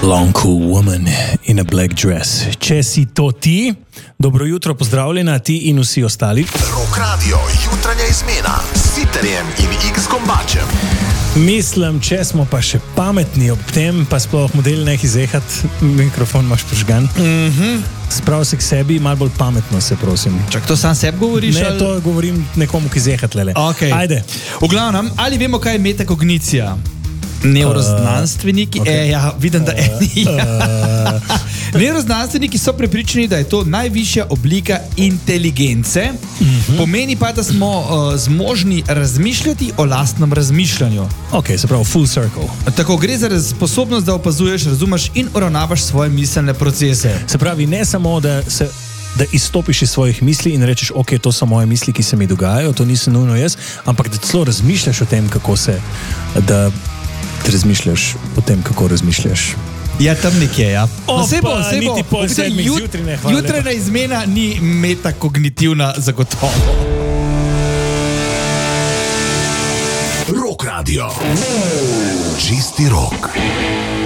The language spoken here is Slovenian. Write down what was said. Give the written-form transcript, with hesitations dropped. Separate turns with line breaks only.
Long cool woman in a black dress. Če si to ti, dobro jutro, pozdravljena ti in vsi ostali.
Rock Radio, jutranja izmena s Sitarjem in X-Kombačem.
Mislim, če smo pa še pametni ob tem, pa sploh model ne izehati, mikrofon imaš prižgan. Sprav se k sebi, malo bolj pametno se, prosim.
Čak, to sam sebi govoriš?
Ne, to govorim nekomu, ki zehat lele.
Okay.
Ajde.
V glavnem, ali vemo, kaj je metakognicija? Neuroznanstveniki, vidim, da Neuroznanstveniki so prepričani, da je to najvišja oblika inteligence. Pomeni pa, da smo zmožni razmišljati o lastnem razmišljanju.
Ok, se pravi full circle.
Tako, gre za sposobnost, da opazuješ, razumeš in uravnavaš svoje miselne procese.
Se pravi, ne samo, da izstopiš iz svojih misli in rečeš, ok, to so moje misli, ki se mi dogajajo, to nisem nujno jaz, ampak da celo razmišljaš o tem, da razmišljaš o tem, kako razmišljaš.
Ja, tam nekje, ja.
Opa, niti pol sedmih zjutraj ne, hvala lepa.
Jutrajna izmena ni metakognitivna zagotovo.
Rock Radio. Čisti rock.